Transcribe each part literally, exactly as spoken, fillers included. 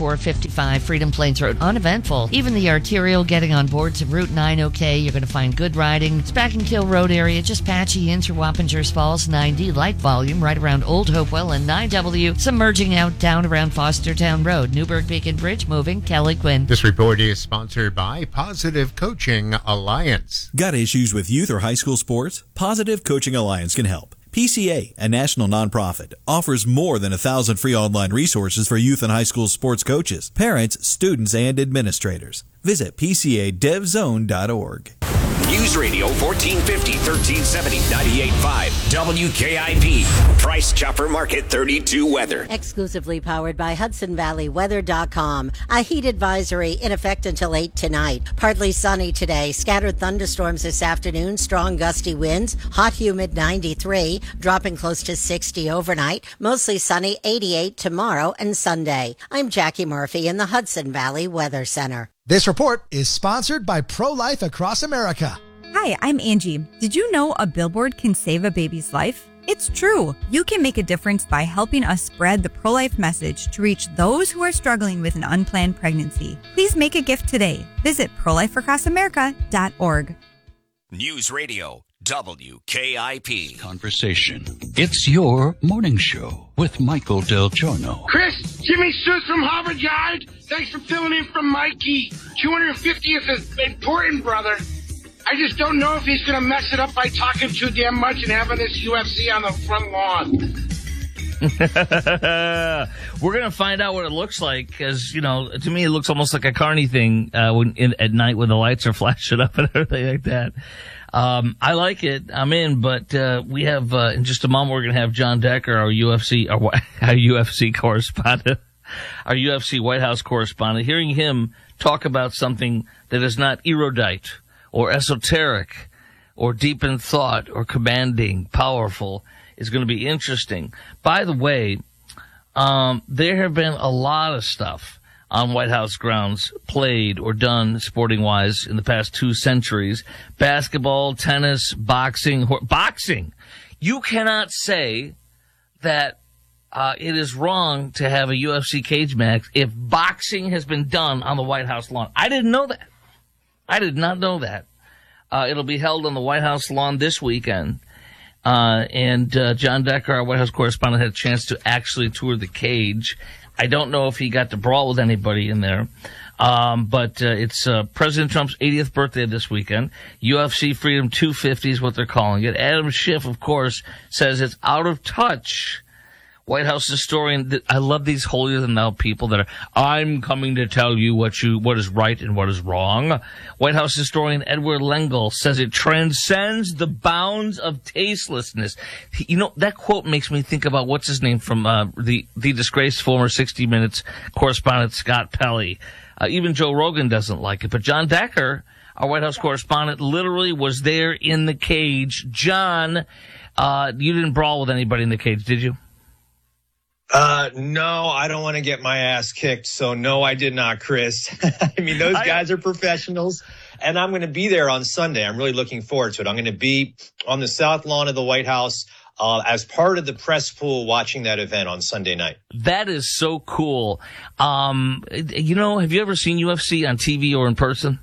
four fifty-five Freedom Plains Road uneventful. Even the arterial getting on board to Route nine okay. You're going to find good riding. Spack-and-Kill Road area, just patchy in through Wappingers Falls. nine D light volume right around Old Hopewell and nine W. Submerging out down around Fostertown Road. Newburgh Beacon Bridge moving. Kelly Quinn. This report is sponsored by Positive Coaching Alliance. Got issues with youth or high school sports? Positive Coaching Alliance can help. P C A, a national nonprofit, offers more than a thousand free online resources for youth and high school sports coaches, parents, students, and administrators. Visit P C A dev zone dot org. News Radio fourteen fifty, thirteen seventy, ninety-eight point five, W K I P. Price Chopper Market thirty-two weather. Exclusively powered by Hudson Valley Weather dot com. A heat advisory in effect until eight tonight. Partly sunny today. Scattered thunderstorms this afternoon. Strong gusty winds. Hot humid ninety-three. Dropping close to sixty overnight. Mostly sunny eighty-eight tomorrow and Sunday. I'm Jackie Murphy in the Hudson Valley Weather Center. This report is sponsored by Pro-Life Across America. Hi, I'm Angie. Did you know a billboard can save a baby's life? It's true. You can make a difference by helping us spread the pro-life message to reach those who are struggling with an unplanned pregnancy. Please make a gift today. Visit pro life across america dot org. News Radio W K I P. Conversation. It's your morning show with Michael Del Giorno. Chris, Jimmy Stewart from Harvard Yard. Thanks for filling in from Mikey. two hundred fiftieth is important, brother. I just don't know if he's going to mess it up by talking too damn much and having this U F C on the front lawn. We're going to find out what it looks like because, you know, to me it looks almost like a carny thing uh, when in, at night when the lights are flashing up and everything like that. Um, I like it. I'm in, but, uh, we have, uh, in just a moment, we're going to have John Decker, our U F C, our, our U F C correspondent, our U F C White House correspondent, hearing him talk about something that is not erudite or esoteric or deep in thought or commanding, powerful is going to be interesting. By the way, um, there have been a lot of stuff on White House grounds played or done sporting-wise in the past two centuries. Basketball, tennis, boxing. Ho- boxing! You cannot say that uh, it is wrong to have a U F C cage match if boxing has been done on the White House lawn. I didn't know that. I did not know that. Uh, it'll be held on the White House lawn this weekend. Uh, and uh, John Decker, our White House correspondent, had a chance to actually tour the cage. I don't know if he got to brawl with anybody in there. Um, but uh, it's uh, President Trump's eightieth birthday this weekend. U F C Freedom two fifty is what they're calling it. Adam Schiff, of course, says it's out of touch. White House historian, I love these holier-than-thou people that are, I'm coming to tell you what you what is right and what is wrong. White House historian Edward Lengel says it transcends the bounds of tastelessness. You know, that quote makes me think about, what's his name from uh, the, the disgraced former sixty minutes correspondent Scott Pelley. Uh, even Joe Rogan doesn't like it. But John Decker, our White House correspondent, literally was there in the cage. John, uh, you didn't brawl with anybody in the cage, did you? Uh, no, I don't want to get my ass kicked. So no, I did not, Chris. I mean, those guys are professionals, and I'm going to be there on Sunday. I'm really looking forward to it. I'm going to be on the south lawn of the White House, uh, as part of the press pool watching that event on Sunday night. That is so cool. Um, you know, have you ever seen U F C on T V or in person?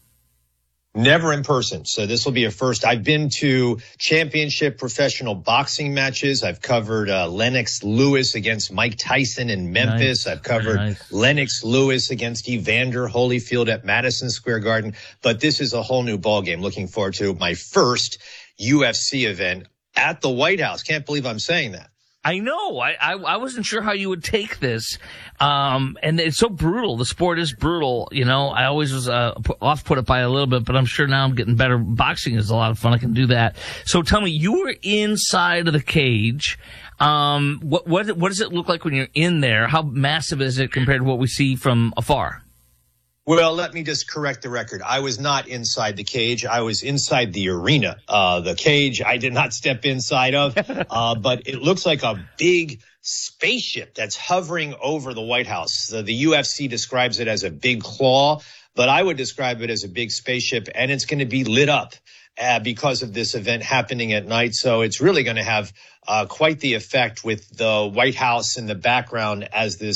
Never in person. So this will be a first. I've been to championship professional boxing matches. I've covered uh, Lennox Lewis against Mike Tyson in Memphis. Nice. I've covered nice. Lennox Lewis against Evander Holyfield at Madison Square Garden. But this is a whole new ballgame. Looking forward to my first U F C event at the White House. Can't believe I'm saying that. I know. I, I, I wasn't sure how you would take this. Um, and it's so brutal. The sport is brutal. You know, I always was, uh, off put it by a little bit, but I'm sure now I'm getting better. Boxing is a lot of fun. I can do that. So tell me, you were inside of the cage. Um, what, what, what does it look like when you're in there? How massive is it compared to what we see from afar? Well, let me just correct the record. I was not inside the cage. I was inside the arena. Uh, the cage I did not step inside of, uh, but it looks like a big spaceship that's hovering over the White House. The, the U F C describes it as a big claw, but I would describe it as a big spaceship, and it's going to be lit up uh, because of this event happening at night. So it's really going to have uh, quite the effect with the White House in the background as this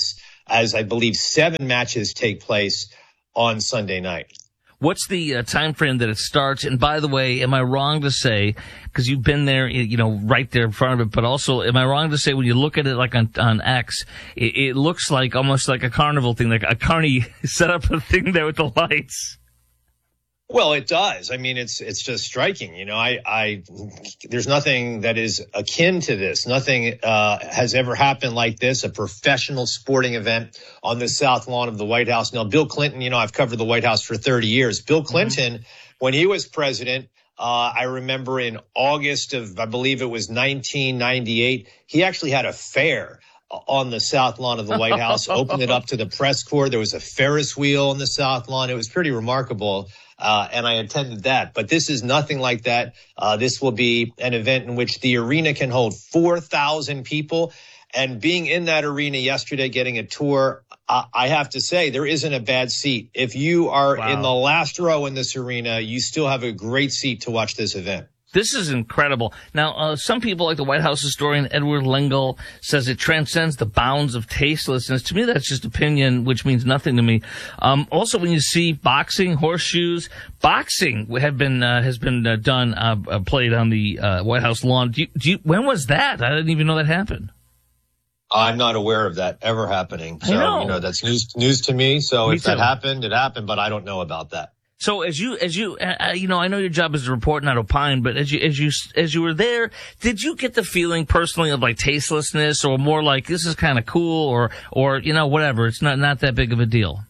as I believe seven matches take place on Sunday night. What's the uh, time frame that it starts? And by the way, am I wrong to say, because you've been there, you know, right there in front of it, but also, am I wrong to say when you look at it like on, on X, it, it looks like almost like a carnival thing, like a carny set up a thing there with the lights? Well, it does. I mean, it's it's just striking. You know, I, I there's nothing that is akin to this. Nothing uh, has ever happened like this, a professional sporting event on the south lawn of the White House. Now, Bill Clinton, you know, I've covered the White House for thirty years. Bill Clinton, mm-hmm. when he was president, uh, I remember in August of, I believe it was nineteen ninety-eight, he actually had a fair on the south lawn of the White House, opened it up to the press corps. There was a Ferris wheel on the south lawn. It was pretty remarkable. Uh, and I attended that. But this is nothing like that. Uh, this will be an event in which the arena can hold four thousand people. And being in that arena yesterday, getting a tour, uh, I have to say, there isn't a bad seat. If you are wow. in the last row in this arena, you still have a great seat to watch this event. This is incredible. Now, uh, some people, like the White House historian Edward Lengel, says it transcends the bounds of tastelessness. To me, that's just opinion, which means nothing to me. Um, also, when you see boxing, horseshoes, boxing have been uh, has been uh, done, uh, uh, played on the uh, White House lawn. Do you, do you, when was that? I didn't even know that happened. I'm not aware of that ever happening. So, I know. you know, that's news news to me. So me if too. that happened, it happened, but I don't know about that. So as you, as you, uh, you know, I know your job is to report, not opine, but as you, as you, as you were there, did you get the feeling personally of like tastelessness or more like this is kind of cool or, or, you know, whatever, it's not, not that big of a deal?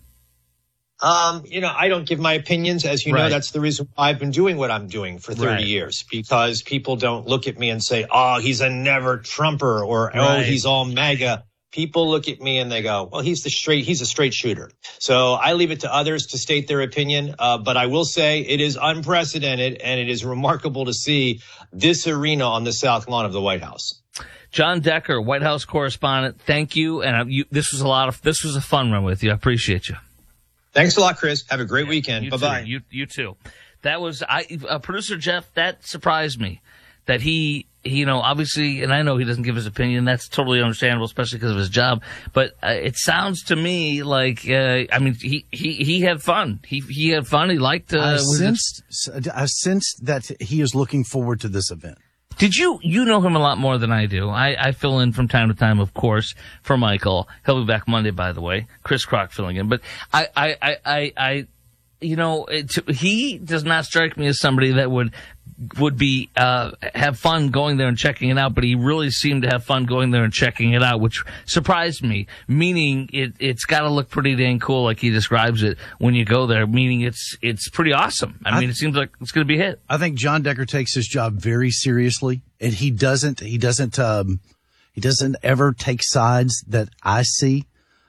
Um, you know, I don't give my opinions. As you right. know, that's the reason why I've been doing what I'm doing for thirty right. years, because people don't look at me and say, oh, he's a never Trumper or, right. oh, he's all MAGA. People look at me and they go, well, he's the straight, he's a straight shooter. So I leave it to others to state their opinion. Uh, but I will say it is unprecedented and it is remarkable to see this arena on the south lawn of the White House. John Decker, White House correspondent. Thank you. And uh, you, this was a lot of, this was a fun run with you. I appreciate you. Thanks a lot, Chris. Have a great yeah, weekend. Bye bye. You, you too. That was, I, uh, producer Jeff, that surprised me that he, you know, obviously, and I know he doesn't give his opinion. That's totally understandable, especially because of his job. But uh, it sounds to me like, uh, I mean, he, he, he had fun. He he had fun. He liked. Uh, I sensed, I sensed that he is looking forward to this event. Did you, you know him a lot more than I do. I, I fill in from time to time, of course, for Michael. He'll be back Monday, by the way. Chris Crock filling in. But I, I, I, I, I you know, it, he does not strike me as somebody that would, would be, uh, have fun going there and checking it out, but he really seemed to have fun going there and checking it out, which surprised me, meaning it, it's gotta look pretty dang cool like he describes it when you go there, meaning it's, it's pretty awesome. I, I mean, it seems like it's gonna be a hit. I think John Decker takes his job very seriously, and he doesn't, he doesn't, um, he doesn't ever take sides that I see.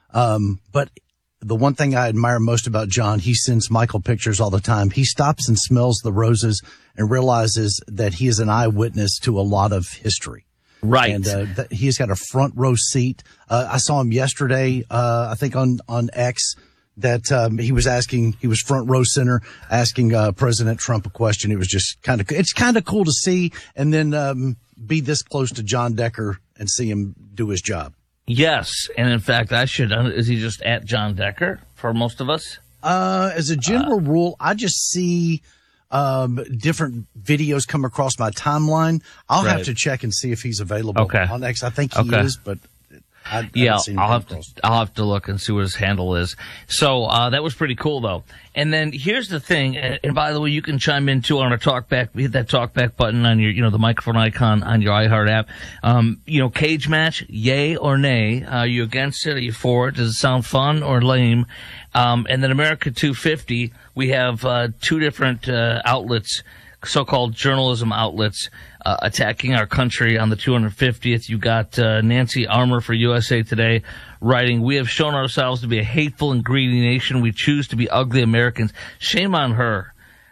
Um, but the one thing I admire most about John, he sends Michael pictures all the time. He stops and smells the roses and realizes that he is an eyewitness to a lot of history. Right. And uh, th- he's got a front row seat. Uh, I saw him yesterday, uh, I think on, on X, that um, he was asking, he was front row center asking uh, President Trump a question. It was just kind of, it's kind of cool to see and then um, be this close to John Decker and see him do his job. Yes, and in fact, I should. Is he just at John Decker for most of us? Uh, as a general uh, rule, I just see um, different videos come across my timeline. I'll right. have to check and see if he's available okay. on X. I think he okay. is, but I, yeah, I I'll have to. I'll have to look and see what his handle is. So uh, that was pretty cool, though. And then here's the thing. And by the way, you can chime in too on our talkback. Hit that talkback button on your, you know, the microphone icon on your iHeart app. Um, you know, cage match, yay or nay? Are you against it? Are you for it? Does it sound fun or lame? Um, and then America two fifty, we have uh, two different uh, outlets, so-called journalism outlets, uh, attacking our country on the two hundred fiftieth. You got uh, Nancy Armour for U S A Today writing, "We have shown ourselves to be a hateful and greedy nation. We choose to be ugly Americans." Shame on her.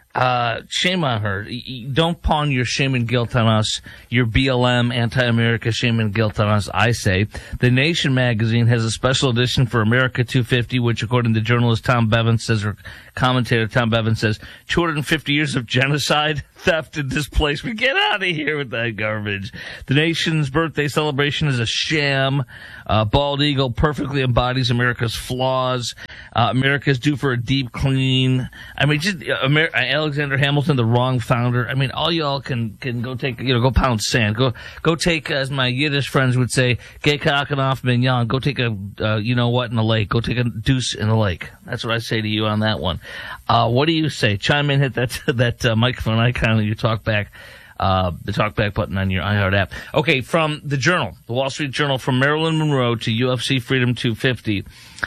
Uh, shame on her. Don't pawn your shame and guilt on us, your B L M, anti-America shame and guilt on us, I say. The Nation magazine has a special edition for America two fifty, which according to journalist Tom Bevan says, or commentator Tom Bevan says, two hundred fifty years of genocide, theft, and displacement. Get out of here with that garbage. The Nation's birthday celebration is a sham. Uh, Bald Eagle perfectly embodies America's flaws. Uh, America's due for a deep clean. I mean, just uh, Amer- Alexander Hamilton, the wrong founder. I mean, all y'all can can go take, you know, go pound sand. Go go take, as my Yiddish friends would say, "Geh kaken auf mignon." Go take a, uh, you know what, in the lake. Go take a deuce in the lake. That's what I say to you on that one. Uh, what do you say? Chime in, hit that that uh, microphone icon on your talk back. Uh, the talkback button on your iHeart app. Okay, from the Journal, the Wall Street Journal, from Marilyn Monroe to U F C Freedom two fifty.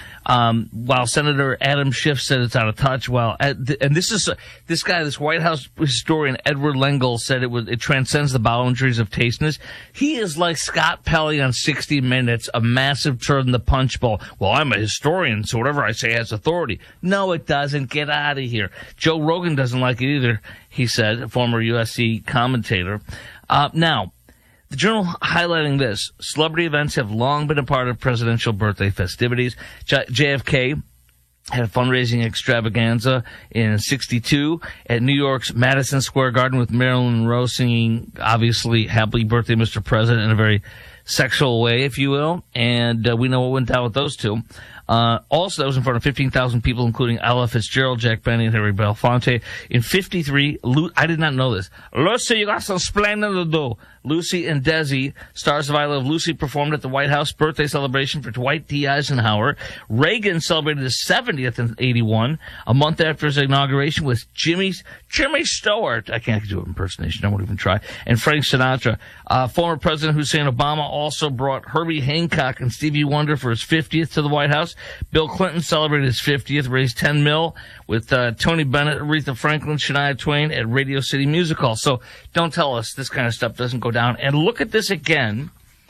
Um, while Senator Adam Schiff said it's out of touch, while, and this is, this guy, this White House historian, Edward Lengel, said it was, it transcends the boundaries of tastelessness. He is like Scott Pelley on sixty minutes, a massive turd in the punch bowl. Well, I'm a historian, so whatever I say has authority. No, it doesn't. Get out of here. Joe Rogan doesn't like it either, he said, a former U S C commentator. Uh, now, the Journal highlighting this: celebrity events have long been a part of presidential birthday festivities. J- JFK had a fundraising extravaganza in sixty-two at New York's Madison Square Garden with Marilyn Monroe singing, obviously, "Happy Birthday, Mister President," in a very sexual way, if you will. And uh, we know what went down with those two. Uh, also, that was in front of fifteen thousand people, including Ella Fitzgerald, Jack Benny, and Harry Belafonte. In fifty-three, Lu- I did not know this. Lucy, you got some splendid to do. Lucy and Desi, stars of I Love Lucy, performed at the White House birthday celebration for Dwight D. Eisenhower. Reagan celebrated his seventieth in eighty-one, a month after his inauguration, with Jimmy, Jimmy Stewart. I can't do an impersonation. I won't even try. And Frank Sinatra. Uh, former President Hussein Obama also brought Herbie Hancock and Stevie Wonder for his fiftieth to the White House. Bill Clinton celebrated his fiftieth, raised ten mil with uh, Tony Bennett, Aretha Franklin, Shania Twain at Radio City Music Hall. So don't tell us this kind of stuff doesn't go down. And look at this again.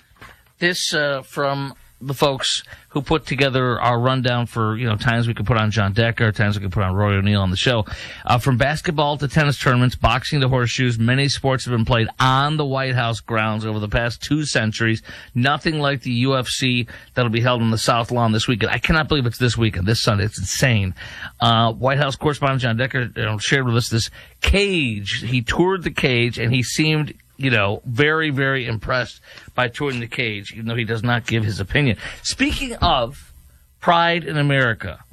This uh, from the folks who put together our rundown for, you know, times we could put on John Decker, times we could put on Roy O'Neill on the show. Uh, from basketball to tennis tournaments, boxing to horseshoes, many sports have been played on the White House grounds over the past two centuries. Nothing like the U F C that'll be held on the South Lawn this weekend. I cannot believe it's this weekend, this Sunday. It's insane. Uh, White House correspondent John Decker, you know, shared with us this cage. He toured the cage, and he seemed, you know, very, very impressed by touring the cage, even though he does not give his opinion. Speaking of pride in America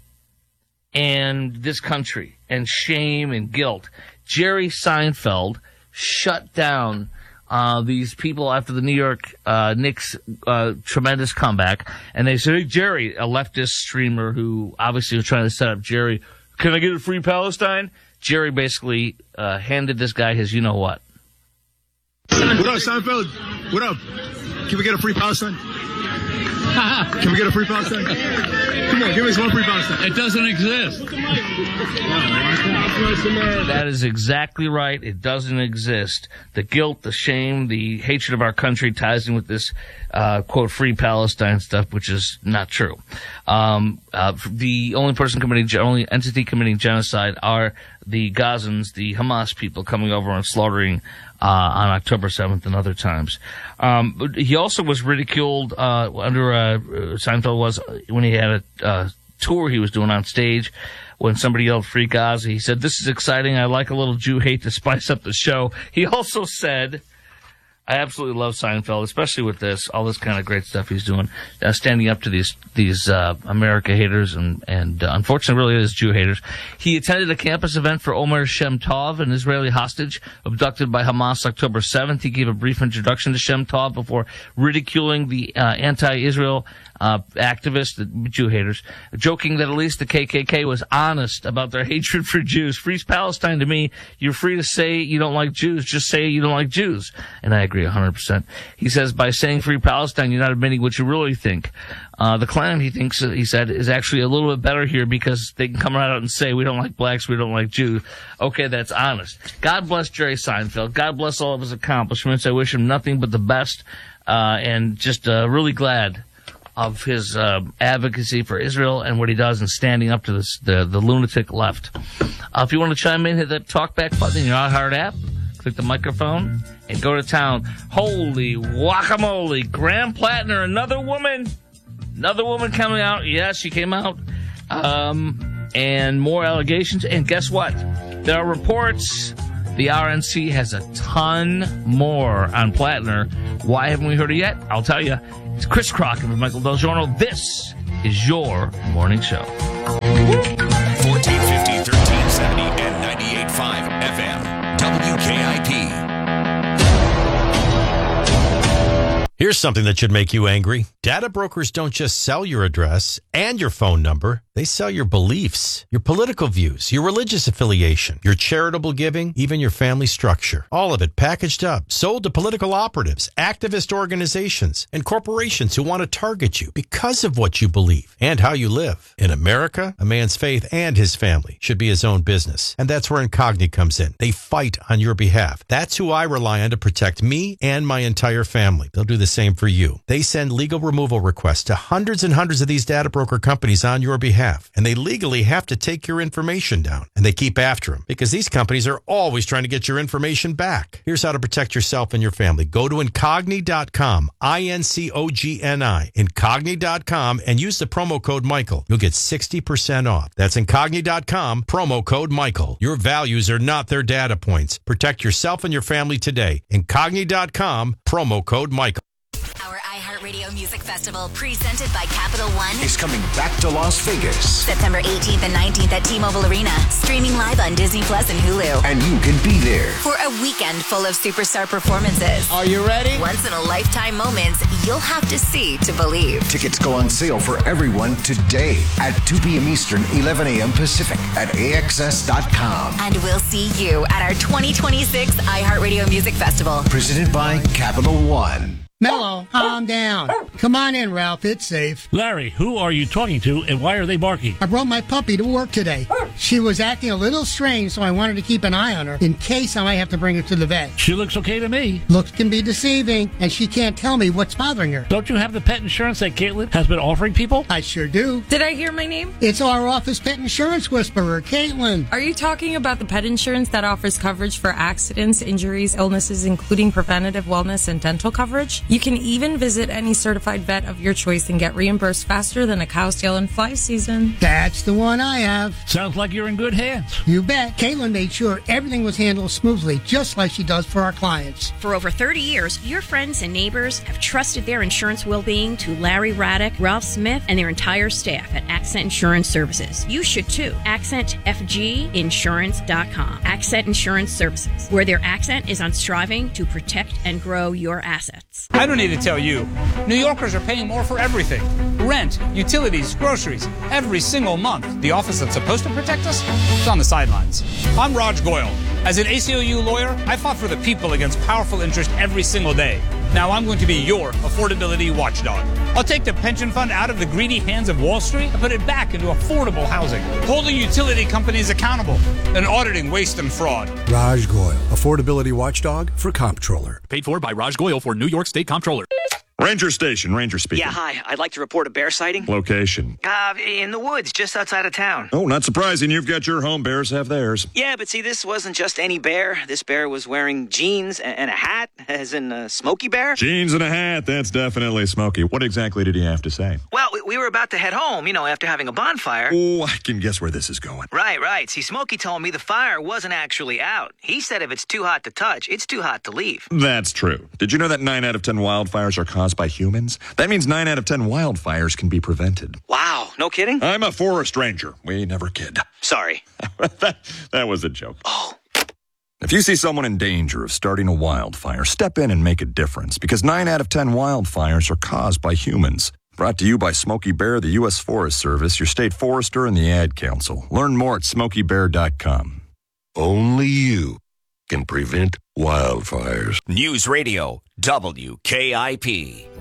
and this country and shame and guilt, Jerry Seinfeld shut down uh, these people after the New York uh, Knicks uh, tremendous comeback. And they said, "Hey, Jerry," a leftist streamer who obviously was trying to set up Jerry, "can I get a free Palestine?" Jerry basically uh, handed this guy his you-know-what. What up, Seinfeld? What up? Can we get a free Palestine? Can we get a free Palestine? Come on, give us one free Palestine. It doesn't exist. That is exactly right. It doesn't exist. The guilt, the shame, the hatred of our country ties in with this, uh, quote, free Palestine stuff, which is not true. Um, uh, the only person committing, only entity committing genocide are the Gazans, the Hamas people coming over and slaughtering Uh, on October seventh and other times. Um, but he also was ridiculed, uh, under, uh, Seinfeld was, when he had a, uh, tour he was doing on stage, when somebody yelled "Free Gaza." He said, "This is exciting. I like a little Jew hate to spice up the show." He also said, I absolutely love Seinfeld, especially with this, all this kind of great stuff he's doing, uh, standing up to these these uh, America haters and, and uh, unfortunately really it is Jew haters. He attended a campus event for Omer Shem Tov, an Israeli hostage abducted by Hamas October seventh. He gave a brief introduction to Shem Tov before ridiculing the uh, anti-Israel uh, activists, the Jew haters, joking that at least the K K K was honest about their hatred for Jews. Free Palestine to me, you're free to say you don't like Jews, just say you don't like Jews. And I agree one hundred percent. He says, by saying Free Palestine, you're not admitting what you really think. Uh, the Klan, he thinks, he said, is actually a little bit better here because they can come right out and say, we don't like blacks, we don't like Jews. Okay, that's honest. God bless Jerry Seinfeld. God bless all of his accomplishments. I wish him nothing but the best, uh, and just uh, really glad of his uh, advocacy for Israel and what he does in standing up to this, the, the lunatic left. Uh, if you want to chime in, hit that talkback button in your iHeart app, click the microphone, and go to town. Holy guacamole. Graham Plattner, another woman. Another woman coming out. Yes, she came out. Um, and more allegations. And guess what? There are reports the R N C has a ton more on Plattner. Why haven't we heard it yet? I'll tell you. It's Chris Crockett with Michael Del Giorno. This is your morning show. fourteen fifty, thirteen seventy, and ninety-eight point five F M. W K I P. Here's something that should make you angry. Data brokers don't just sell your address and your phone number. They sell your beliefs, your political views, your religious affiliation, your charitable giving, even your family structure. All of it packaged up, sold to political operatives, activist organizations, and corporations who want to target you because of what you believe and how you live. In America, a man's faith and his family should be his own business. And that's where Incogni comes in. They fight on your behalf. That's who I rely on to protect me and my entire family. They'll do the same for you. They send legal removal requests to hundreds and hundreds of these data broker companies on your behalf, and they legally have to take your information down, and they keep after them because these companies are always trying to get your information back. Here's how to protect yourself and your family. Go to Incogni dot com, I N C O G N I, Incogni dot com, and use the promo code Michael. You'll get sixty percent off. That's Incogni dot com, promo code Michael. Your values are not their data points. Protect yourself and your family today. Incogni dot com, promo code Michael. Our iHeartRadio Music Festival, presented by Capital One, is coming back to Las Vegas. September eighteenth and nineteenth at T-Mobile Arena. Streaming live on Disney Plus and Hulu. And you can be there for a weekend full of superstar performances. Are you ready? Once in a lifetime moments you'll have to see to believe. Tickets go on sale for everyone today at two p.m. Eastern, eleven a.m. Pacific at A X S dot com. And we'll see you at our twenty twenty-six iHeartRadio Music Festival. Presented by Capital One. Mellow, calm down. Come on in, Ralph. It's safe. Larry, who are you talking to and why are they barking? I brought my puppy to work today. She was acting a little strange, so I wanted to keep an eye on her in case I might have to bring her to the vet. She looks okay to me. Looks can be deceiving, and she can't tell me what's bothering her. Don't you have the pet insurance that Caitlin has been offering people? I sure do. Did I hear my name? It's our office pet insurance whisperer, Caitlin. Are you talking about the pet insurance that offers coverage for accidents, injuries, illnesses, including preventative wellness and dental coverage? You can even visit Visit any certified vet of your choice and get reimbursed faster than a cow's tail in fly season. That's the one I have. Sounds like you're in good hands. You bet. Caitlin made sure everything was handled smoothly, just like she does for our clients. For over thirty years, your friends and neighbors have trusted their insurance well-being to Larry Raddick, Ralph Smith, and their entire staff at Accent Insurance Services. You should too. accent f g insurance dot com. Accent Insurance Services, where their accent is on striving to protect and grow your assets. I don't need to tell you. New Yorkers are paying more for everything. Rent, utilities, groceries, every single month. The office that's supposed to protect us is on the sidelines. I'm Raj Goyal. As an A C L U lawyer, I fought for the people against powerful interest every single day. Now I'm going to be your affordability watchdog. I'll take the pension fund out of the greedy hands of Wall Street and put it back into affordable housing, holding utility companies accountable and auditing waste and fraud. Raj Goyal, affordability watchdog for Comptroller. Paid for by Raj Goyal for New York State Comptroller. Ranger Station, Ranger speaking. Yeah, hi. I'd like to report a bear sighting. Location? Uh, in the woods, just outside of town. Oh, not surprising. You've got your home. Bears have theirs. Yeah, but see, this wasn't just any bear. This bear was wearing jeans and a hat, as in a Smokey Bear. Jeans and a hat. That's definitely Smokey. What exactly did he have to say? Well, we were about to head home, you know, after having a bonfire. Oh, I can guess where this is going. Right, right. See, Smokey told me the fire wasn't actually out. He said if it's too hot to touch, it's too hot to leave. That's true. Did you know that nine out of ten wildfires are caused by humans? That means nine out of ten wildfires can be prevented. Wow, no kidding? I'm a forest ranger. We never kid. Sorry. that, that was a joke. Oh. If you see someone in danger of starting a wildfire, step in and make a difference, because nine out of ten wildfires are caused by humans. Brought to you by Smokey Bear, the U S Forest Service, your state forester, and the Ad Council. Learn more at smokey bear dot com. Only you can prevent wildfires. News Radio, W K I P.